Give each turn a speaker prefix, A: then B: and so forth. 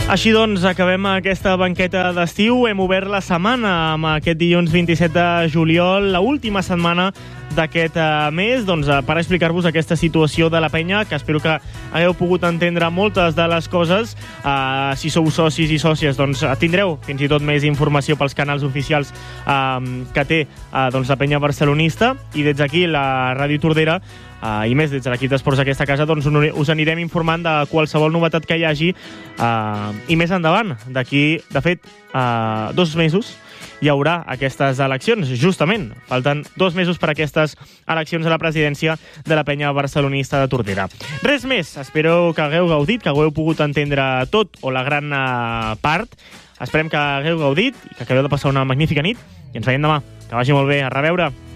A: Així doncs, acabem aquesta banqueta d'estiu. Hem obert la setmana amb aquest dilluns 27 de juliol, l'última setmana d'aquest mes, per explicar-vos aquesta situació de la penya, que espero que hagueu pogut entendre moltes de les coses. Si sou socis i sòcies, tindreu fins i tot més informació pels canals oficials que té la penya barcelonista, i des d'aquí la Ràdio Tordera i més des de l'equip d'esports d'aquesta casa us anirem informant de qualsevol novetat que hi hagi, i més endavant, d'aquí, de fet, 2 mesos hi haurà aquestes eleccions, justament. Falten 2 mesos per a aquestes eleccions a la presidència de la penya barcelonista de Tordera. Res més, espero que hagueu gaudit, que hagueu pogut entendre tot o la gran part. Esperem que hagueu gaudit i que acabeu de passar una magnífica nit, i ens veiem demà. Que vagi molt bé, a reveure.